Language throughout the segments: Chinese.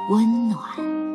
温暖。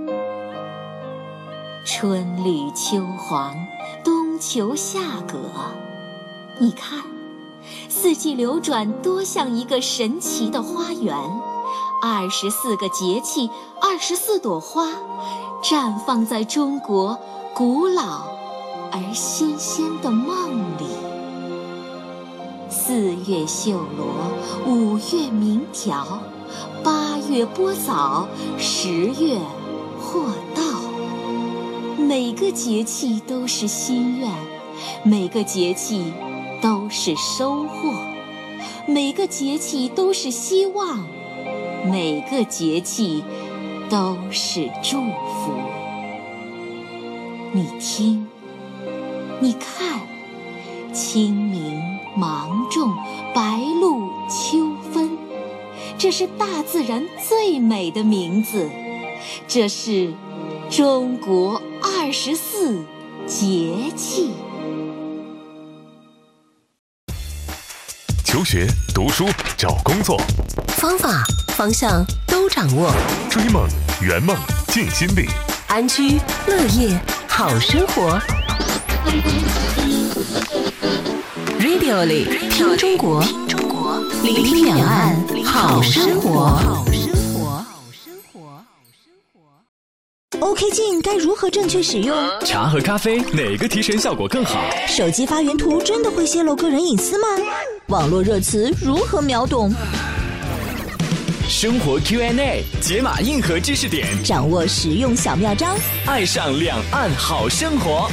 春绿秋黄，冬求夏葛。你看，四季流转多像一个神奇的花园，24个节气，24朵花，绽放在中国古老而新鲜的梦里。4月绣罗，5月鸣条，8月播枣，10月获稻。每个节气都是心愿，每个节气都是收获，每个节气都是希望，每个节气都是祝福。你听，你看，清明、芒种、白露、秋分，这是大自然最美的名字，这是中国24节气。 求学、读书、找工作， 方法、方向都掌握。 追梦、圆梦、尽心力， 安居乐业好生活。Radio 里听中国，聆听两岸好生活。 OK 镜该如何正确使用？ 茶和咖啡哪个提神效果更好？ 手机发原图真的会泄露个人隐私吗？网络热词如何秒懂？ 生活 Q&A 解码硬核知识点， 掌握实用小妙招， 爱上两岸好生活。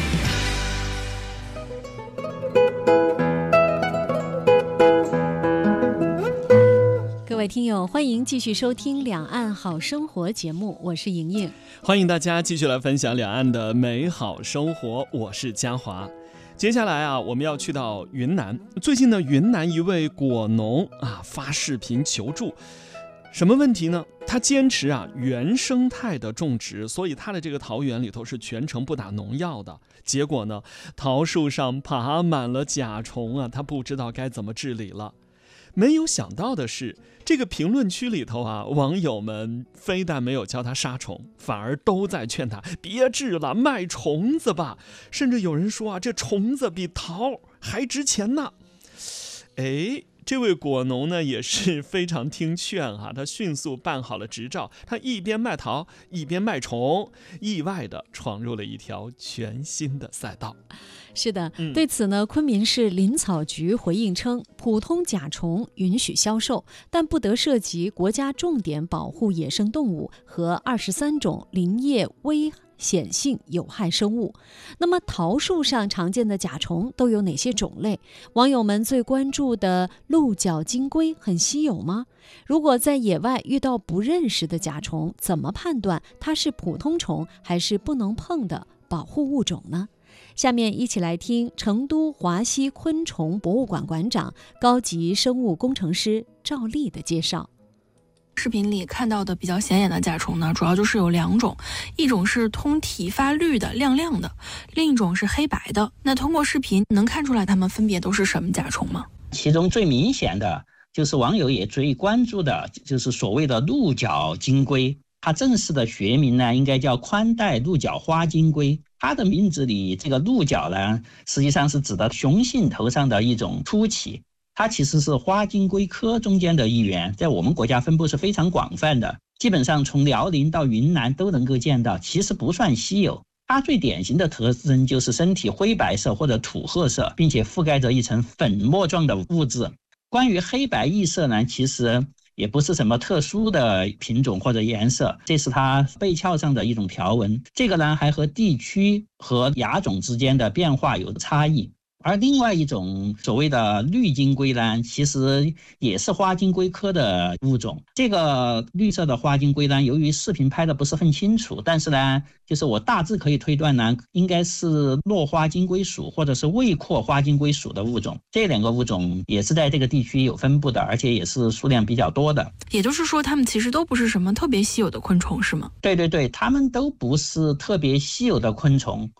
各位听友，欢迎继续收听《两岸好生活》节目，我是莹莹。 欢迎大家继续来分享两岸的美好生活，我是嘉华。接下来我们要去到云南。最近呢，云南一位果农发视频求助，什么问题呢？他坚持原生态的种植，所以他的这个桃园里头是全程不打农药的。结果呢，桃树上爬满了甲虫他不知道该怎么治理了。没有想到的是，这个评论区里头网友们非但没有教他杀虫，反而都在劝他别治了，卖虫子吧。甚至有人说这虫子比桃还值钱呢。这位果农呢也是非常听劝他迅速办好了执照，他一边卖桃一边卖虫，意外地闯入了一条全新的赛道。 是的，对此呢，昆明市林草局回应称，普通甲虫允许销售，但不得涉及国家重点保护野生动物和23种林业危险性有害生物。那么桃树上常见的甲虫都有哪些种类？网友们最关注的鹿角金龟很稀有吗？如果在野外遇到不认识的甲虫，怎么判断它是普通虫还是不能碰的保护物种呢？下面一起来听成都华西昆虫博物馆馆长、高级生物工程师赵丽的介绍。 视频里看到的比较显眼的甲虫呢，主要就是有2种，一种是通体发绿的亮亮的，另一种是黑白的。那通过视频能看出来它们分别都是什么甲虫吗？ 其中最明显的就是网友也最关注的，就是所谓的鹿角金龟。它正式的学名呢，应该叫宽带鹿角花金龟。它的名字里这个鹿角呢，实际上是指的雄性头上的一种突起。它其实是花金龟科中间的一员，在我们国家分布是非常广泛的，基本上从辽宁到云南都能够见到，其实不算稀有。它最典型的特征就是身体灰白色或者土褐色，并且覆盖着一层粉末状的物质。关于黑白异色呢，其实也不是什么特殊的品种或者颜色，这是它背壳上的一种条纹。这个呢还和地区和亚种之间的变化有差异。而另外一种所谓的绿金龟呢，其实也是花金龟科的物种。这个绿色的花金龟呢，由于视频拍的不是很清楚，但是呢，就是我大致可以推断呢，应该是落花金龟属或者是未阔花金龟属的物种。这2个物种也是在这个地区有分布的，而且也是数量比较多的。 也就是说，它们其实都不是什么特别稀有的昆虫，是吗？ 对，它们都不是特别稀有的昆虫。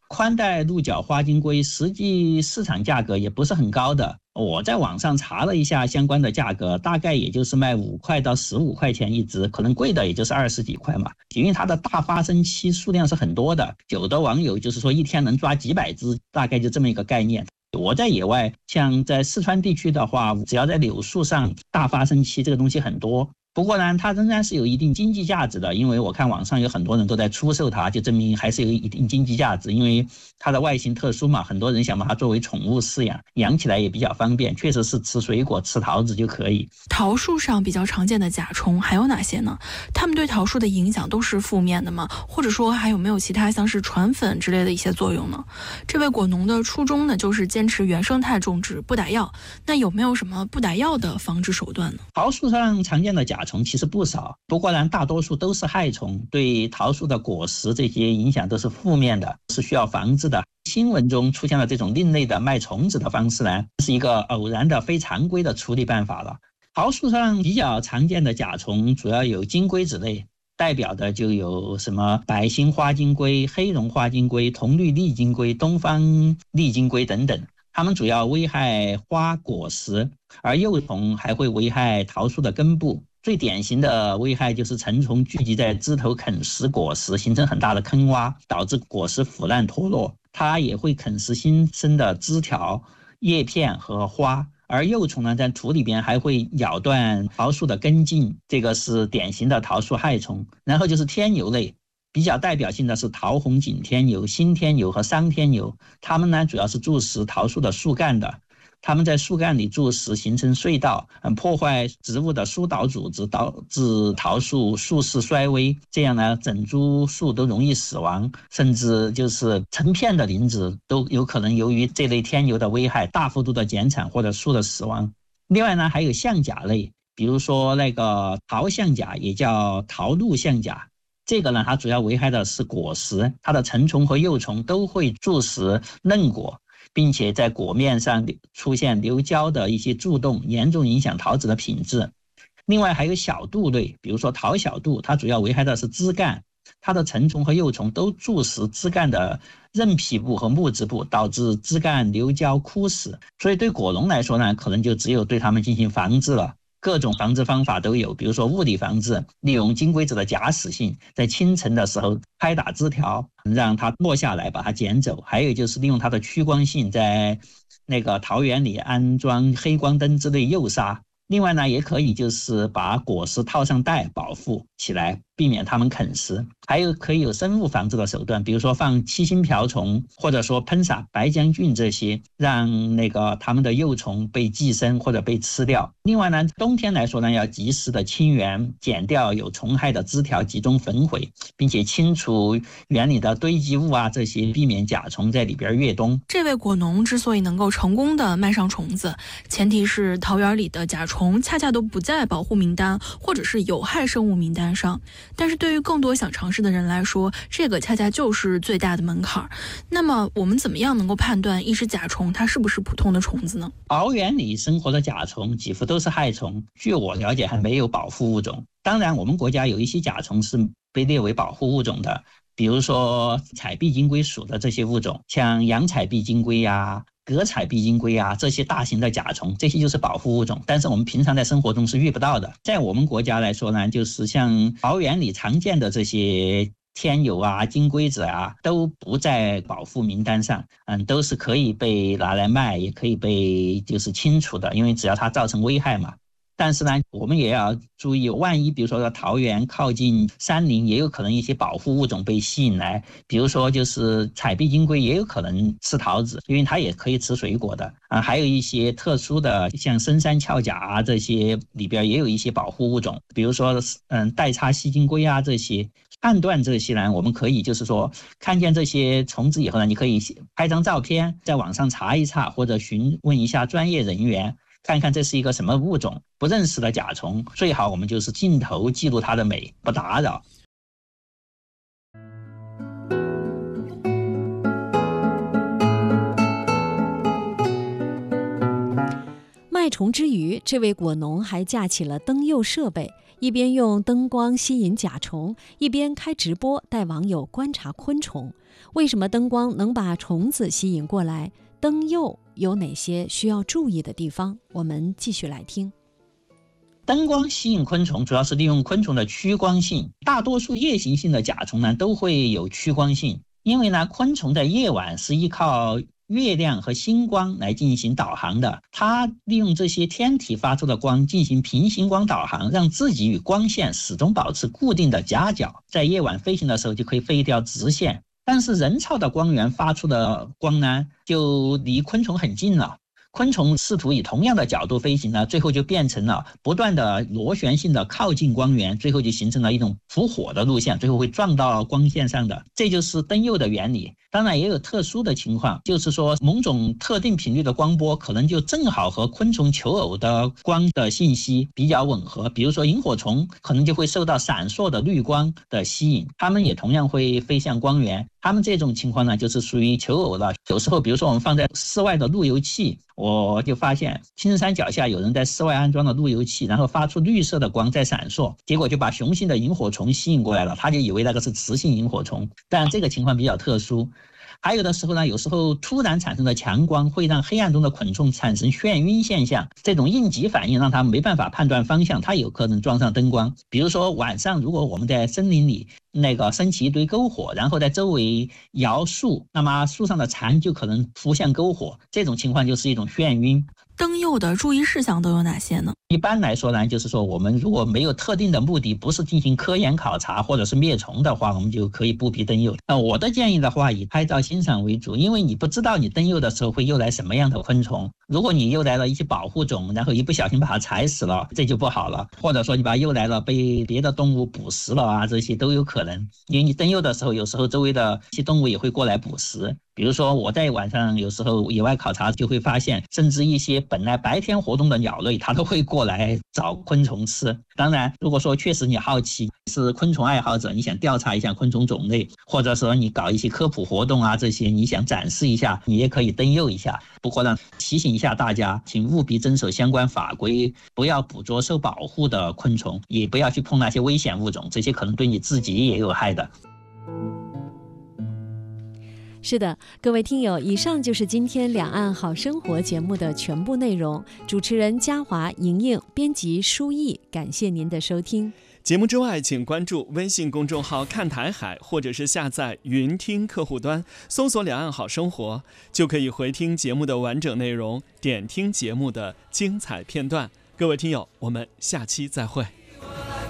宽带鹿角花金龟实际市场价格也不是很高的，我在网上查了一下相关的价格，大概也就是卖5块到15块钱一只，可能贵的也就是20几块嘛。因为它的大发生期数量是很多的，有的网友就是说一天能抓几百只，大概就这么一个概念。我在野外，像在四川地区的话，只要在柳树上，大发生期这个东西很多。不过呢，它仍然是有一定经济价值的，因为我看网上有很多人都在出售它，就证明还是有一定经济价值。因为它的外形特殊嘛，很多人想把它作为宠物饲养，养起来也比较方便，确实是吃水果、吃桃子就可以。 桃树上比较常见的甲虫还有哪些呢？它们对桃树的影响都是负面的吗？或者说还有没有其他像是传粉之类的一些作用呢？这位果农的初衷呢，就是坚持原生态种植，不打药。那有没有什么不打药的防治手段呢？ 桃树上常见的甲虫其实不少，不过呢，大多数都是害虫，对桃树的果实这些影响都是负面的，是需要防治的。新闻中出现了这种另类的卖虫子的方式呢，是一个偶然的非常规的处理办法了。桃树上比较常见的甲虫主要有金龟子类，代表的就有什么白心花金龟、黑绒花金龟、铜绿丽金龟、东方丽金龟等等。它们主要危害花果实，而幼虫还会危害桃树的根部。最典型的危害就是成虫聚集在枝头啃食果实，形成很大的坑洼，导致果实腐烂脱落。它也会啃食新生的枝条、叶片和花。而幼虫呢，在土里边还会咬断桃树的根茎，这个是典型的桃树害虫。然后就是天牛类，比较代表性的是桃红景天牛、新天牛和桑天牛，它们呢主要是蛀食桃树的树干的。它们在树干里蛀食，形成隧道，破坏植物的疏导组织，导致桃树树势衰微。这样呢，整株树都容易死亡，甚至就是成片的林子都有可能由于这类天牛的危害大幅度的减产或者树的死亡。另外呢，还有象甲类，比如说那个桃象甲，也叫桃鹿象甲。这个呢，它主要危害的是果实，它的成虫和幼虫都会蛀食嫩果，并且在果面上出现流胶的一些蛀洞，严重影响桃子的品质。另外还有小杜类，比如说桃小杜，它主要危害的是枝干，它的成虫和幼虫都蛀食枝干的韧皮部和木质部，导致枝干流胶枯死。所以对果农来说呢，可能就只有对它们进行防治了。各种防治方法都有，比如说物理防治，利用金龟子的假死性，在清晨的时候拍打枝条，让它落下来，把它捡走。还有就是利用它的趋光性，在那个桃园里安装黑光灯之类诱杀。另外呢，也可以就是把果实套上袋保护起来，避免它们啃食。还有可以有生物防治的手段，比如说放七星瓢虫，或者说喷洒白浆菌这些，让那个它们的幼虫被寄生或者被吃掉。另外呢，冬天来说呢，要及时的清园，剪掉有虫害的枝条，集中焚毁，并且清除园里的堆积物啊，这些避免甲虫在里边越冬。 这位果农之所以能够成功的卖上虫子，前提是桃园里的甲虫恰恰都不在保护名单或者是有害生物名单上。但是对于更多想尝试的人来说，这个恰恰就是最大的门槛。那么我们怎么样能够判断一只甲虫它是不是普通的虫子呢？ 桃园里生活的甲虫几乎都是害虫，据我了解还没有保护物种。当然我们国家有一些甲虫是被列为保护物种的，比如说彩壁金龟属的这些物种，像洋彩壁金龟呀、革彩壁金龟啊，这些大型的甲虫，这些就是保护物种，但是我们平常在生活中是遇不到的。在我们国家来说呢，就是像桃园里常见的这些天牛啊、金龟子啊，都不在保护名单上，都是可以被拿来卖，也可以被就是清除的，因为只要它造成危害嘛。但是呢，我们也要注意，万一比如说桃园靠近山林，也有可能一些保护物种被吸引来，比如说就是彩壁金龟也有可能吃桃子，因为它也可以吃水果的啊。还有一些特殊的，像深山鞘甲啊，这些里边也有一些保护物种，比如说带叉细金龟啊这些。判断这些呢，我们可以就是说看见这些虫子以后呢，你可以拍张照片，在网上查一查，或者询问一下专业人员，看看这是一个什么物种。不认识的甲虫，最好我们就是镜头记录它的美，不打扰。 卖虫之余，这位果农还架起了灯诱设备， 一边用灯光吸引甲虫，一边开直播带网友观察昆虫。为什么灯光能把虫子吸引过来？灯诱有哪些需要注意的地方？我们继续来听。 灯光吸引昆虫主要是利用昆虫的趋光性，大多数夜行性的甲虫呢都会有趋光性，因为呢昆虫在夜晚是依靠月亮和星光来进行导航的，它利用这些天体发出的光进行平行光导航，让自己与光线始终保持固定的夹角，在夜晚飞行的时候就可以飞一条直线。但是人造的光源发出的光呢，就离昆虫很近了。昆虫试图以同样的角度飞行呢，最后就变成了不断的螺旋性的靠近光源，最后就形成了一种伏火的路线，最后会撞到光线上的。这就是灯诱的原理。当然也有特殊的情况，就是说某种特定频率的光波可能就正好和昆虫求偶的光的信息比较吻合，比如说萤火虫可能就会受到闪烁的绿光的吸引，它们也同样会飞向光源。它们这种情况呢，就是属于求偶了。有时候比如说我们放在室外的路由器，我就发现青山脚下有人在室外安装了路由器，然后发出绿色的光在闪烁，结果就把雄性的萤火虫吸引过来了，他就以为那个是雌性萤火虫，但这个情况比较特殊。还有的时候呢，有时候突然产生的强光会让黑暗中的昆虫产生眩晕现象，这种应急反应让它没办法判断方向，它有可能撞上灯光。比如说晚上如果我们在森林里升起一堆篝火，然后在周围摇树，那么树上的蝉就可能扑向篝火，这种情况就是一种眩晕。 灯诱的注意事项都有哪些呢？ 一般来说呢，就是说我们如果没有特定的目的，不是进行科研考察或者是灭虫的话，我们就可以不必灯诱。我的建议的话，以拍照欣赏为主，因为你不知道你灯诱的时候会诱来什么样的昆虫。如果你诱来了一些保护种，然后一不小心把它踩死了，这就不好了。或者说你把它诱来了被别的动物捕食了啊，这些都有可能。因为你灯诱的时候，有时候周围的一些动物也会过来捕食。比如说我在晚上有时候野外考察就会发现，甚至一些本来白天活动的鸟类它都会过来找昆虫吃。当然如果说确实你好奇，是昆虫爱好者，你想调查一下昆虫种类，或者说你搞一些科普活动啊，这些你想展示一下，你也可以灯诱一下。不过呢，提醒一下大家，请务必遵守相关法规，不要捕捉受保护的昆虫，也不要去碰那些危险物种，这些可能对你自己也有害的。 是的，各位听友，以上就是今天两岸好生活节目的全部内容。主持人嘉华、莹莹，编辑舒毅，感谢您的收听。 节目之外，请关注微信公众号看台海，或者是下载云听客户端，搜索两岸好生活，就可以回听节目的完整内容，点听节目的精彩片段。各位听友，我们下期再会。